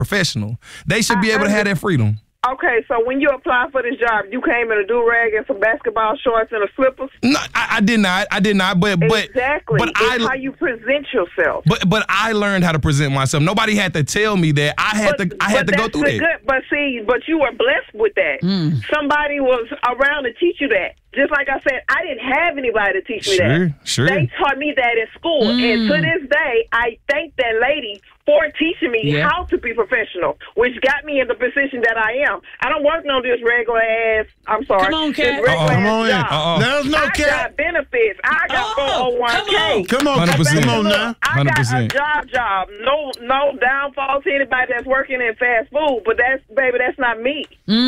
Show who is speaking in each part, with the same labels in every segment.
Speaker 1: professional. They should be able to have that freedom.
Speaker 2: Okay, so when you applied for this job, you came in a do-rag and some basketball shorts and a slippers?
Speaker 1: No, I did not. But
Speaker 2: exactly.
Speaker 1: But
Speaker 2: it's how you present yourself.
Speaker 1: But I learned how to present myself. Nobody had to tell me that. I had to go through that.
Speaker 2: But you were blessed with that. Somebody was around to teach you that. Just like I said, I didn't have anybody to teach me that.
Speaker 1: Sure.
Speaker 2: They taught me that in school. And to this day, I thank that lady for teaching me how to be professional, which got me in the position that I am. I don't work on this regular ass, I'm sorry.
Speaker 3: Come on, Kat.
Speaker 2: Come on in.
Speaker 4: There's no Kat.
Speaker 2: I got benefits. I got 401k.
Speaker 4: Come on,
Speaker 1: 100%.
Speaker 4: Come on now.
Speaker 2: I got a job. No downfall to anybody that's working in fast food, but that's not me.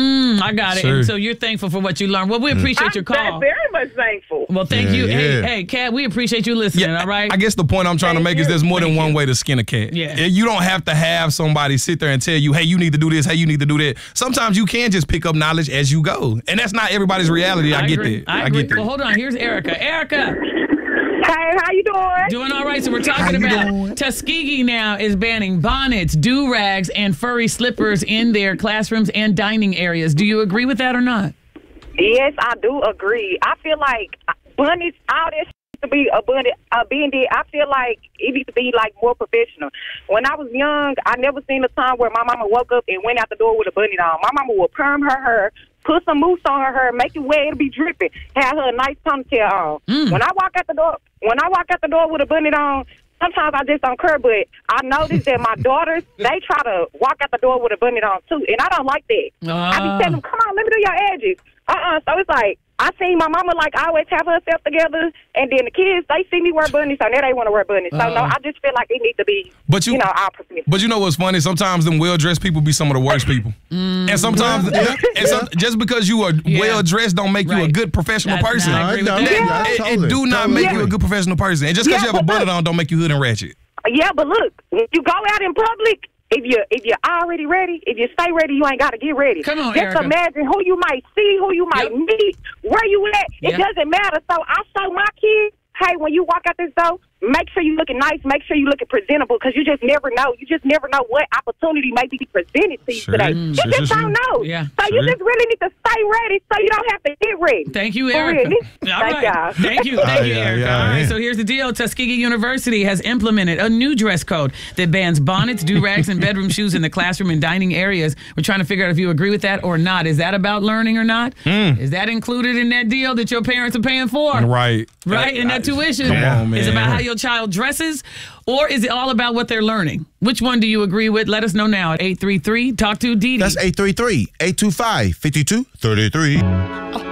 Speaker 3: I got it.
Speaker 1: Sure.
Speaker 3: And so you're thankful for what you learned. Well, we appreciate your call.
Speaker 2: I'm very much thankful.
Speaker 3: Well, thank you. Hey, Kat, we appreciate you listening, all right?
Speaker 1: I guess the point I'm trying to make is there's more than one way to skin a cat.
Speaker 3: Yeah.
Speaker 1: You don't have to have somebody sit there and tell you, hey, you need to do this, hey, you need to do that. Sometimes you can just pick up knowledge as you go. And that's not everybody's reality. I get that.
Speaker 3: I
Speaker 1: get that.
Speaker 3: Well, hold on. Here's Erica. Erica.
Speaker 2: Hey, how you doing?
Speaker 3: Doing all right. So we're talking about Tuskegee now is banning bonnets, do-rags, and furry slippers in their classrooms and dining areas. Do you agree with that or not?
Speaker 5: Yes, I do agree. I feel like bunnies, all this to be a bunny, being there, I feel like it needs to be like more professional. When I was young, I never seen a time where my mama woke up and went out the door with a bunny on. My mama would perm her hair, put some mousse on her hair, make it wet, it'll be dripping, have her a nice ponytail on. When I walk out the door with a bunny on, sometimes I just don't care, but I noticed that my daughters, they try to walk out the door with a bunny on too, and I don't like that. I be telling them, come on, let me do your edges. So it's like, I seen my mama like always have herself together, and then the kids, they see me wear bunnies, so now they want to wear bunnies. So no, I just feel like it needs to be, all professional.
Speaker 1: But you know what's funny? Sometimes them well-dressed people be some of the worst people. And sometimes, just because you are well-dressed don't make you a good professional person. It do not make you a good professional person. And just because you have a bonnet on don't make you hood and ratchet.
Speaker 5: Yeah, but look, when you go out in public, if you're already ready, if you stay ready, you ain't got to get ready.
Speaker 3: Come on,
Speaker 5: Just
Speaker 3: Erica.
Speaker 5: imagine who you might see, who you might meet, where you at. It doesn't matter. So I show my kids, hey, when you walk out this door, make sure you're looking nice, make sure you're looking presentable, because you just never know. You just never know what opportunity may be presented to you today. You just don't know.
Speaker 3: Yeah.
Speaker 5: So you just really need to stay ready so you don't have to get ready.
Speaker 3: Thank you, Erica. All right. Thank you, Erica. All right, so here's the deal. Tuskegee University has implemented a new dress code that bans bonnets, do-rags, and bedroom shoes in the classroom and dining areas. We're trying to figure out if you agree with that or not. Is that about learning or not? Is that included in that deal that your parents are paying for?
Speaker 1: Right.
Speaker 3: And that tuition is about how your child dresses, or is it all about what they're learning? Which one do you agree with? Let us know now at 833 Talk to Didi.
Speaker 4: That's 833-825-5233.